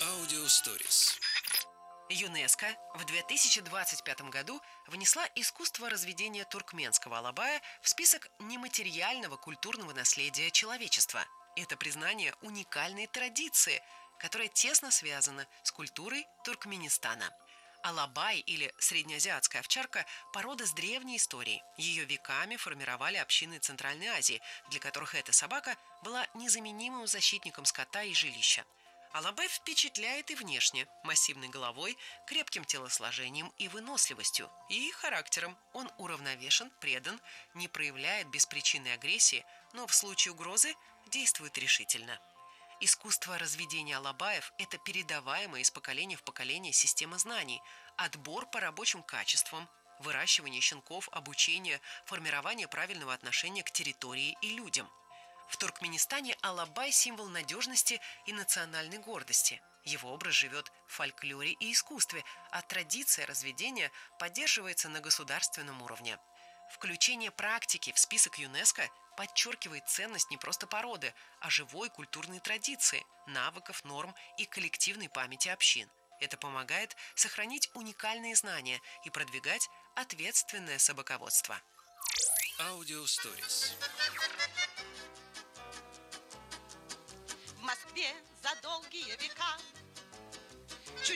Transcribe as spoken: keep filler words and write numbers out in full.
Аудиосторис. ЮНЕСКО в две тысячи двадцать пятом году внесла искусство разведения туркменского алабая в список нематериального культурного наследия человечества. Это признание уникальной традиции, которая тесно связана с культурой Туркменистана. Алабай или среднеазиатская овчарка – порода с древней историей. Ее веками формировали общины Центральной Азии, для которых эта собака была незаменимым защитником скота и жилища. Алабай впечатляет и внешне – массивной головой, крепким телосложением и выносливостью, и характером. Он уравновешен, предан, не проявляет беспричинной агрессии, но в случае угрозы действует решительно. Искусство разведения алабаев – это передаваемая из поколения в поколение система знаний, отбор по рабочим качествам, выращивание щенков, обучение, формирование правильного отношения к территории и людям. В Туркменистане алабай – символ надежности и национальной гордости. Его образ живет в фольклоре и искусстве, а традиция разведения поддерживается на государственном уровне. Включение практики в список ЮНЕСКО подчеркивает ценность не просто породы, а живой культурной традиции, навыков, норм и коллективной памяти общин. Это помогает сохранить уникальные знания и продвигать ответственное собаководство. Аудиосторис. В Москве за долгие века